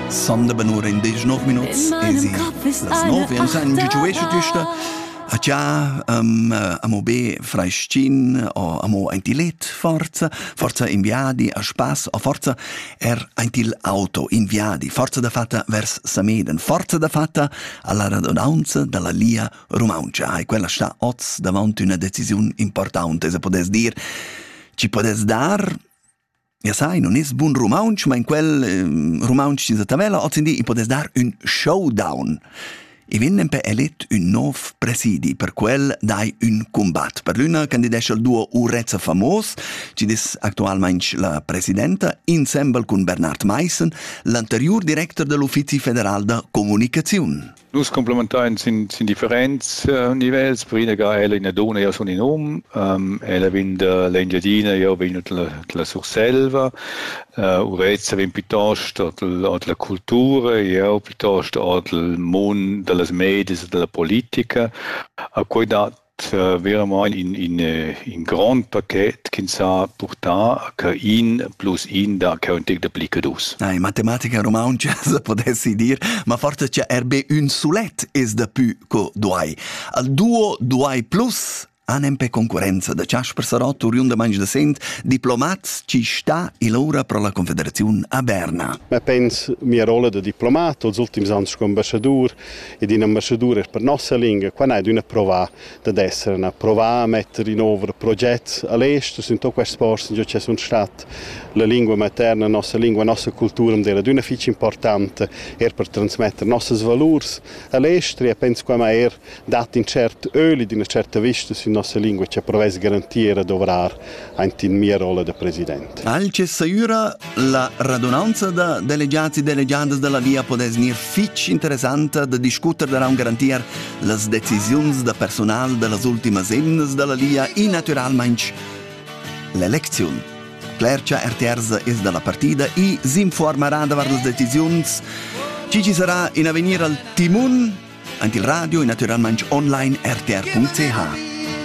Sonda benura in 19 minuts esi las 9 e san giuesce giusta a già amo be freiscin o amo eintilet forza inviadi a spas o forza eintil auto inviadi forza da fatta vers Sameden forza da fatta alla radunanza della Lia Romauncia e quella sta oz davanti una decisione importante se podes dir ci podes dar. Ja sai, non es bun romaunch, ma in quel romaunch ci tavella oz indi i podes dar un showdown. I vinnen pe elet un nov presidi, per quel dai un combat. Per l'una candidesce il duo urezza famos, ci dis actualmente la presidenta, insieme con Bernard Meissen, l'anterior director dell'Ufficio Federal de Comunicazione. Nus complementaren sind differents nivels, prina ga ella in dona ja son in ella vind l'engiadina, ja vind la surselva, urezza vind piuttosto la cultura, ja piuttosto al mon delle medie, della politica, a cui dat verament in grand paquet che sa portar che in plus in da counting de plicadus. In matematica romauncia se potessi dir, ma forse c'è un sulet es da più co duai. Al duo duai plus anem pe concorrenza da ciasper sarot oriunda mangi de sent diplomats ci sta il ora per la Confederazione a Berna. Ma penso mia rola da diplomato, els ultims anni come ambasciatore ed in ambasciatore per nostra lingua, quando è una prova da essere, una prova a mettere in over progetti all'estero, in tutti questi posti dove c'è un stato, la lingua materna, la nostra cultura, è una ficha importante per trasmettere i nostri valori all'estero e penso che è dato in certo öli, di una certa vista, nostra lingua ci provesse garantire dovrar anche in mia rola da presidente. Alce saiura la radunanza da delegati e delegate della via può snir fitch interessante da discutere da garantir le decisioni da personal delle ultime emnes della via e naturalmente l'elezione. Clercia RTRS es della partita e si informerà davanti le decisioni. Ci sarà in avvenire al Timun, anche il radio e naturalmente online rtr.ch.